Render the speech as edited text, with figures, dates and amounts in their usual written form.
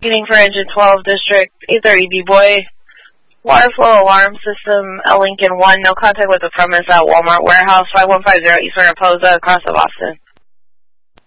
Meeting for Engine 12, District 830 B-Boy. Water flow alarm system, Lincoln 1, no contact with the premise at Walmart Warehouse, 5150 East Mariposa, across of Boston.